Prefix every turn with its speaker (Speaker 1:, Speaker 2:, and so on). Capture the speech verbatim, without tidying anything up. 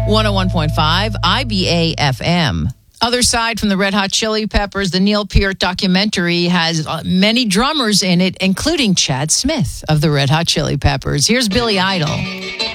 Speaker 1: one oh one point five I B A F M. Other side from the Red Hot Chili Peppers, the Neil Peart documentary has many drummers in it, including Chad Smith of the Red Hot Chili Peppers. Here's Billy Idol.